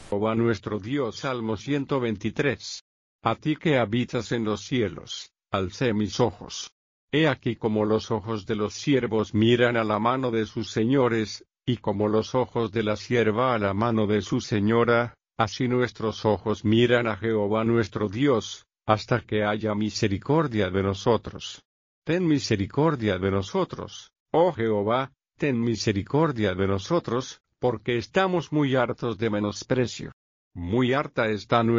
Jehová nuestro Dios. Salmo 123. A ti que habitas en los cielos, alcé mis ojos. He aquí como los ojos de los siervos miran a la mano de sus señores, y como los ojos de la sierva a la mano de su señora, así nuestros ojos miran a Jehová nuestro Dios, hasta que haya misericordia de nosotros. Ten misericordia de nosotros, oh Jehová, ten misericordia de nosotros, porque estamos muy hartos de menosprecio. Muy harta está nuestra